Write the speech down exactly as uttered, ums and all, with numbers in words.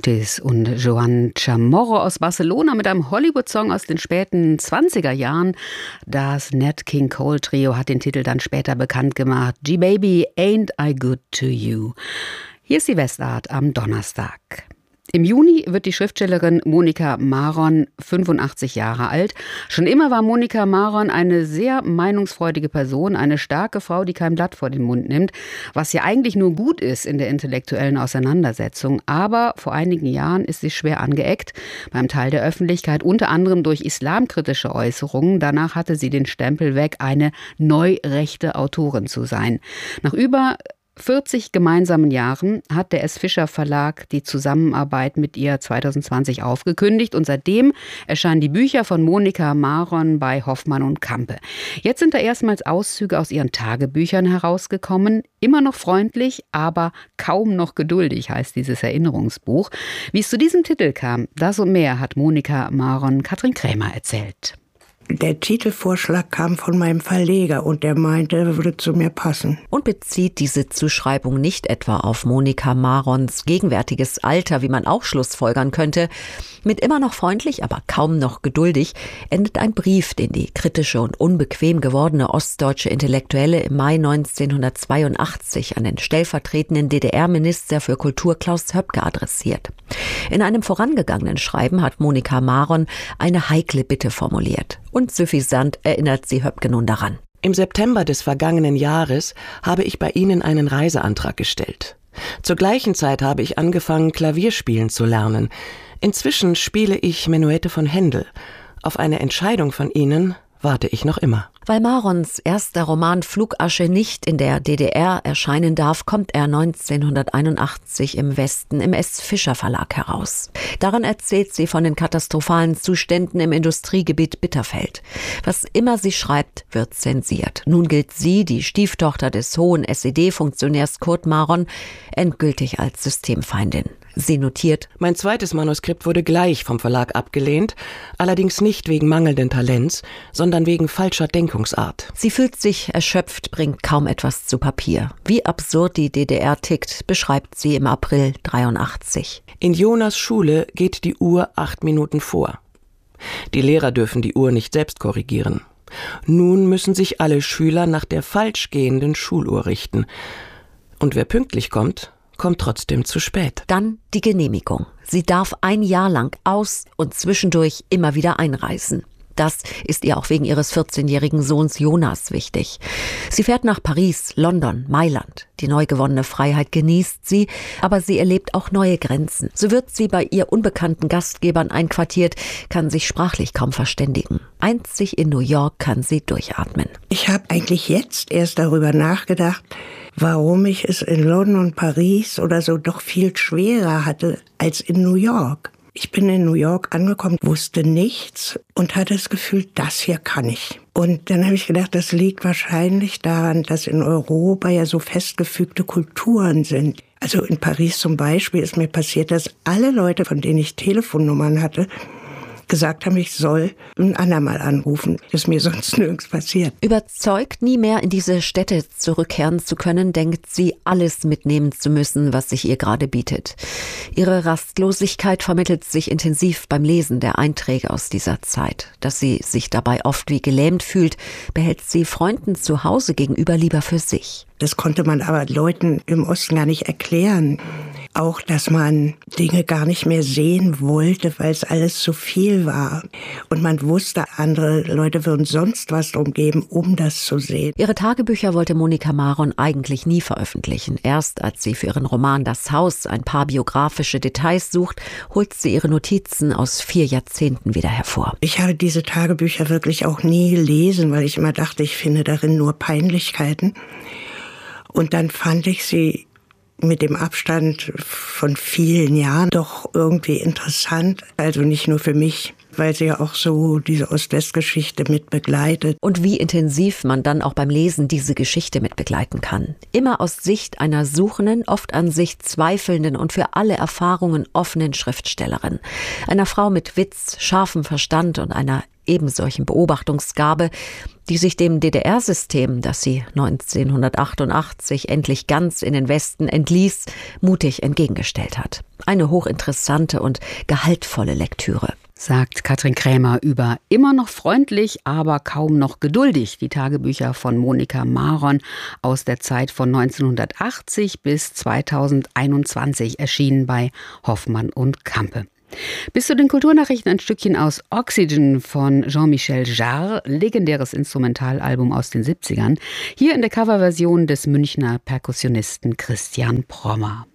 Otis und Joan Chamorro aus Barcelona mit einem Hollywood-Song aus den späten zwanziger Jahren. Das Nat King Cole Trio hat den Titel dann später bekannt gemacht. G-Baby, Ain't I Good to You. Hier ist die Westart am Donnerstag. Im Juni wird die Schriftstellerin Monika Maron fünfundachtzig Jahre alt. Schon immer war Monika Maron eine sehr meinungsfreudige Person, eine starke Frau, die kein Blatt vor den Mund nimmt, was ja eigentlich nur gut ist in der intellektuellen Auseinandersetzung. Aber vor einigen Jahren ist sie schwer angeeckt beim Teil der Öffentlichkeit, unter anderem durch islamkritische Äußerungen. Danach hatte sie den Stempel weg, eine neurechte Autorin zu sein. Nach über vierzig gemeinsamen Jahren hat der S. Fischer Verlag die Zusammenarbeit mit ihr zwanzig zwanzig aufgekündigt und seitdem erscheinen die Bücher von Monika Maron bei Hoffmann und Campe. Jetzt sind da erstmals Auszüge aus ihren Tagebüchern herausgekommen. Immer noch freundlich, aber kaum noch geduldig heißt dieses Erinnerungsbuch. Wie es zu diesem Titel kam, das und mehr hat Monika Maron Katrin Krämer erzählt. Der Titelvorschlag kam von meinem Verleger und der meinte, er würde zu mir passen. Und bezieht diese Zuschreibung nicht etwa auf Monika Marons gegenwärtiges Alter, wie man auch schlussfolgern könnte. Mit immer noch freundlich, aber kaum noch geduldig endet ein Brief, den die kritische und unbequem gewordene ostdeutsche Intellektuelle im Mai neunzehnhundertzweiundachtzig an den stellvertretenden D D R-Minister für Kultur Klaus Höpke adressiert. In einem vorangegangenen Schreiben hat Monika Maron eine heikle Bitte formuliert. Und suffisant erinnert sie Höpke nun daran. Im September des vergangenen Jahres habe ich bei Ihnen einen Reiseantrag gestellt. Zur gleichen Zeit habe ich angefangen, Klavierspielen zu lernen. Inzwischen spiele ich Menuette von Händel. Auf eine Entscheidung von Ihnen warte ich noch immer. Weil Marons erster Roman Flugasche nicht in der D D R erscheinen darf, kommt er neunzehnhunderteinundachtzig im Westen im S. Fischer Verlag heraus. Darin erzählt sie von den katastrophalen Zuständen im Industriegebiet Bitterfeld. Was immer sie schreibt, wird zensiert. Nun gilt sie, die Stieftochter des hohen S E D-Funktionärs Kurt Maron, endgültig als Systemfeindin. Sie notiert: Mein zweites Manuskript wurde gleich vom Verlag abgelehnt, allerdings nicht wegen mangelnden Talents, sondern wegen falscher Denkungsart. Sie fühlt sich erschöpft, bringt kaum etwas zu Papier. Wie absurd die D D R tickt, beschreibt sie im April dreiundachtzig. In Jonas Schule geht die Uhr acht Minuten vor. Die Lehrer dürfen die Uhr nicht selbst korrigieren. Nun müssen sich alle Schüler nach der falsch gehenden Schuluhr richten. Und wer pünktlich kommt, kommt trotzdem zu spät. Dann die Genehmigung. Sie darf ein Jahr lang aus- und zwischendurch immer wieder einreisen. Das ist ihr auch wegen ihres vierzehnjährigen Sohns Jonas wichtig. Sie fährt nach Paris, London, Mailand. Die neu gewonnene Freiheit genießt sie, aber sie erlebt auch neue Grenzen. So wird sie bei ihr unbekannten Gastgebern einquartiert, kann sich sprachlich kaum verständigen. Einzig in New York kann sie durchatmen. Ich habe eigentlich jetzt erst darüber nachgedacht, warum ich es in London und Paris oder so doch viel schwerer hatte als in New York. Ich bin in New York angekommen, wusste nichts und hatte das Gefühl, das hier kann ich. Und dann habe ich gedacht, das liegt wahrscheinlich daran, dass in Europa ja so festgefügte Kulturen sind. Also in Paris zum Beispiel ist mir passiert, dass alle Leute, von denen ich Telefonnummern hatte, gesagt haben, ich soll ein andermal anrufen. Das ist mir sonst nirgends passiert. Überzeugt, nie mehr in diese Städte zurückkehren zu können, denkt sie, alles mitnehmen zu müssen, was sich ihr gerade bietet. Ihre Rastlosigkeit vermittelt sich intensiv beim Lesen der Einträge aus dieser Zeit. Dass sie sich dabei oft wie gelähmt fühlt, behält sie Freunden zu Hause gegenüber lieber für sich. Das konnte man aber Leuten im Osten gar nicht erklären. Auch, dass man Dinge gar nicht mehr sehen wollte, weil es alles zu viel war. Und man wusste, andere Leute würden sonst was drum geben, um das zu sehen. Ihre Tagebücher wollte Monika Maron eigentlich nie veröffentlichen. Erst als sie für ihren Roman Das Haus ein paar biografische Details sucht, holt sie ihre Notizen aus vier Jahrzehnten wieder hervor. Ich habe diese Tagebücher wirklich auch nie gelesen, weil ich immer dachte, ich finde darin nur Peinlichkeiten. Und dann fand ich sie mit dem Abstand von vielen Jahren doch irgendwie interessant. Also nicht nur für mich, weil sie ja auch so diese Ost-West-Geschichte mit begleitet. Und wie intensiv man dann auch beim Lesen diese Geschichte mit begleiten kann. Immer aus Sicht einer suchenden, oft an sich zweifelnden und für alle Erfahrungen offenen Schriftstellerin. Einer Frau mit Witz, scharfem Verstand und einer ebensolchen Beobachtungsgabe, die sich dem D D R-System, das sie neunzehnhundertachtundachtzig endlich ganz in den Westen entließ, mutig entgegengestellt hat. Eine hochinteressante und gehaltvolle Lektüre. Sagt Katrin Krämer über Immer noch freundlich, aber kaum noch geduldig. Die Tagebücher von Monika Maron aus der Zeit von neunzehnhundertachtzig bis zweitausendeinundzwanzig erschienen bei Hoffmann und Campe. Bis zu den Kulturnachrichten ein Stückchen aus Oxygen von Jean-Michel Jarre, legendäres Instrumentalalbum aus den siebzigern, hier in der Coverversion des Münchner Perkussionisten Christian Prommer.